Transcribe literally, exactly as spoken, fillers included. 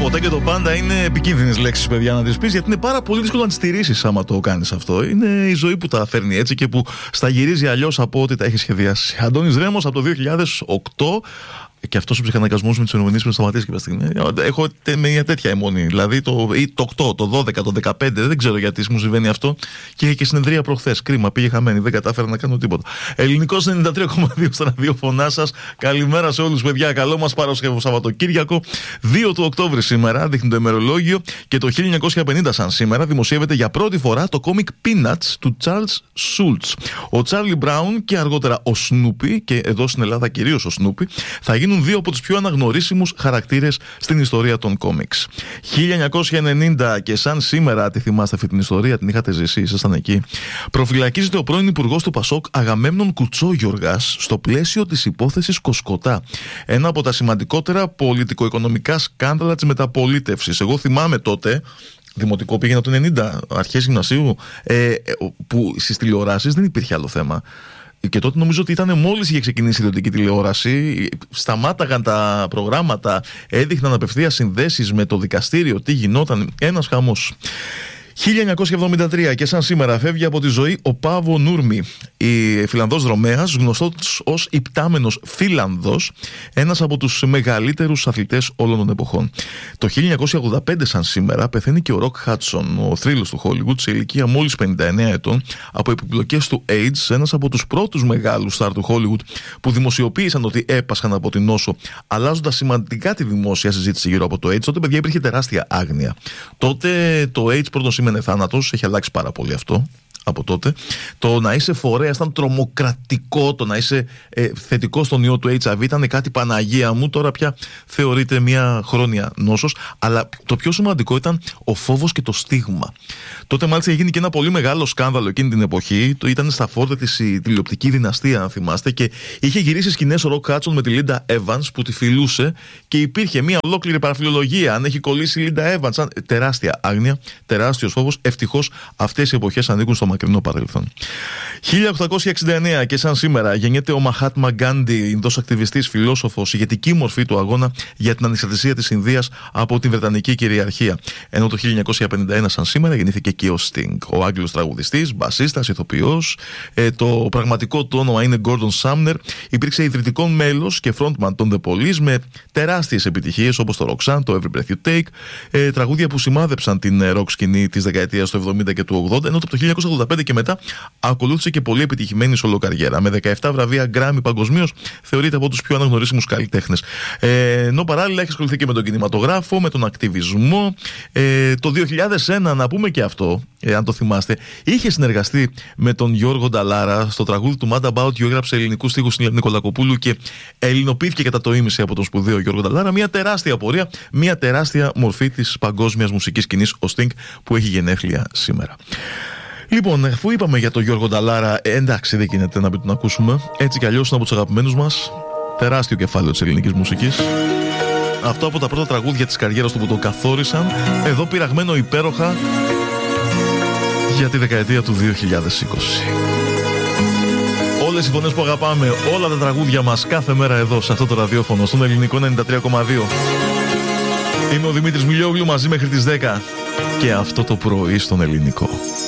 ποτέ και το πάντα είναι επικίνδυνες λέξεις, παιδιά, να τις πεις, γιατί είναι πάρα πολύ δύσκολο να τις στηρίσεις άμα το κάνεις αυτό. Είναι η ζωή που τα φέρνει έτσι και που στα γυρίζει αλλιώς από ό,τι τα έχει σχεδιάσει. Αντώνης Ρέμος από το δύο χιλιάδες οκτώ. Και αυτός ο ψυχαναγκασμός με τις ημερομηνίες με σταματήσει κάποια στιγμή. Έχω μια τέτοια αιμονή. Δηλαδή το, το οκτώ, το δώδεκα, το δεκαπέντε, δεν ξέρω γιατί μου συμβαίνει αυτό. Και είχε και συνεδρία προχθές. Κρίμα, πήγε χαμένη. Δεν κατάφερα να κάνω τίποτα. Ελληνικός ενενήντα τρία κόμμα δύο στα ραδιοφωνά σας. Καλημέρα σε όλους, παιδιά. Καλό μας Παρασκευό Σαββατοκύριακο. δύο του Οκτώβρη σήμερα, δείχνει το ημερολόγιο. Και το χίλια εννιακόσια πενήντα, σαν σήμερα, δημοσιεύεται για πρώτη φορά το κόμικ Peanuts του Charles Schulz. Ο Charlie Brown και αργότερα ο Snoopy, και εδώ στην Ελλάδα κυρίως ο Snoopy, θα γίνουν δύο από τους πιο αναγνωρίσιμους χαρακτήρες στην ιστορία των κόμιξ. χίλια εννιακόσια ενενήντα, και σαν σήμερα, τη θυμάστε αυτή την ιστορία, την είχατε ζήσει, ήσασταν εκεί. Προφυλακίζεται ο πρώην υπουργός του Πασόκ Αγαμέμνων Κουτσόγιοργας στο πλαίσιο της υπόθεσης Κοσκοτά. Ένα από τα σημαντικότερα πολιτικο-οικονομικά σκάνδαλα της μεταπολίτευσης. Εγώ θυμάμαι τότε. Δημοτικό πήγαινα το ενενήντα, αρχές γυμνασίου, ε, που στις τηλεοράσεις δεν υπήρχε άλλο θέμα. Και τότε νομίζω ότι ήταν μόλις είχε ξεκινήσει η ιδιωτική τηλεόραση, σταμάταγαν τα προγράμματα, έδειχναν απευθείας συνδέσεις με το δικαστήριο, τι γινόταν, ένας χαμός. χίλια εννιακόσια εβδομήντα τρία, και σαν σήμερα φεύγει από τη ζωή ο Πάβο Νούρμι, η Φιλανδός δρομέας, γνωστός ως υπτάμενος Φίλανδος, ένας από τους μεγαλύτερους αθλητές όλων των εποχών. Το χίλια εννιακόσια ογδόντα πέντε, σαν σήμερα, πεθαίνει και ο Ροκ Χάτσον, ο θρύλος του Χόλιγουτ, σε ηλικία μόλις πενήντα εννέα ετών, από επιπλοκές του AIDS, ένας από τους πρώτους μεγάλους στάρ του Χόλιγουτ που δημοσιοποίησαν ότι έπασχαν από την νόσο, αλλάζοντας σημαντικά τη δημόσια συζήτηση γύρω από το AIDS. Τότε, παιδιά, υπήρχε τεράστια άγνοια. Τότε το AIDS πρώτον σήμαινε θάνατος, έχει αλλάξει πάρα πολύ αυτό από τότε. Το να είσαι φορέας ήταν τρομοκρατικό, το να είσαι ε, θετικό στον ιό του έιτς άι βι ήταν κάτι Παναγία μου, τώρα πια θεωρείται μια χρόνια νόσος, αλλά το πιο σημαντικό ήταν ο φόβος και το στίγμα. Τότε μάλιστα έγινε και ένα πολύ μεγάλο σκάνδαλο εκείνη την εποχή, το ήταν στα φόρτα της η τηλεοπτική δυναστεία, αν θυμάστε, και είχε γυρίσει σκηνές ο Ροκ Χάτσον με τη Λίντα Evans που τη φιλούσε και υπήρχε μια ολόκληρη παραφιλολογία, αν έχει κολλήσει η Λίντα Evans, τεράστια άγνοια, τεράστιος φόβος. Ευτυχώς αυτές οι εποχές ανήκουν στο μακρινό παρελθόν. χίλια οκτακόσια εξήντα εννέα, και σαν σήμερα γεννιέται ο Μαχάτμα Γκάντι, Ινδός ακτιβιστής, φιλόσοφος, ηγετική μορφή του αγώνα για την ανεξαρτησία της Ινδίας από την Βρετανική κυριαρχία. Ενώ το χίλια εννιακόσια πενήντα ένα, σαν σήμερα, γεννήθηκε και ο Sting, ο Άγγλος τραγουδιστής, μπασίστας, ηθοποιός. Ε, το πραγματικό του όνομα είναι Gordon Sumner. Υπήρξε ιδρυτικό μέλος και frontman των The Police με τεράστιες επιτυχίες όπως το Roxanne, το Every Breath You Take, ε, τραγούδια που σημάδεψαν την rock σκηνή της δεκαετίας του εβδομήντα και του ογδόντα, ενώ το χίλια εννιακόσια ογδόντα πέντε και μετά ακολούθησε και πολύ επιτυχημένη σολοκαριέρα. Με δεκαεπτά βραβεία Grammy παγκοσμίως, θεωρείται από τους πιο αναγνωρίσιμους καλλιτέχνες. Ε, ενώ παράλληλα έχει ασχοληθεί και με τον κινηματογράφο, με τον ακτιβισμό. Ε, το δύο χιλιάδες ένα, να πούμε και αυτό, ε, αν το θυμάστε, είχε συνεργαστεί με τον Γιώργο Νταλάρα στο τραγούδι του Mad About You, έγραψε ελληνικούς στίχους στην Νικολακοπούλου και ελληνοποιήθηκε κατά το ίμιση από τον σπουδαίο Γιώργο Νταλάρα. Μια τεράστια πορεία, μια τεράστια μορφή της παγκόσμιας μουσικής σκηνής, ο Sting, που έχει γενέθλια σήμερα. Λοιπόν, αφού είπαμε για τον Γιώργο Νταλάρα, ε, εντάξει, δεν γίνεται να μην τον ακούσουμε. Έτσι κι αλλιώς είναι από τους αγαπημένους μας. Τεράστιο κεφάλαιο της ελληνικής μουσικής. Αυτό από τα πρώτα τραγούδια της καριέρας του που τον καθόρισαν. Εδώ πειραγμένο υπέροχα για τη δεκαετία του δύο χιλιάδες είκοσι. Όλες οι φωνές που αγαπάμε, όλα τα τραγούδια μας κάθε μέρα εδώ σε αυτό το ραδιόφωνο, στον Ελληνικό ενενήντα τρία κόμμα δύο. Είμαι ο Δημήτρης Μιλιόγλου, μαζί μέχρι τις δέκα. Και αυτό το πρωί στον Ελληνικό.